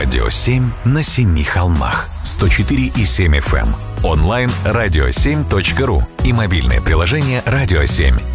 Радио 7 на семи холмах. 104,7 FM. Онлайн радио7.ру и мобильное приложение «Радио 7».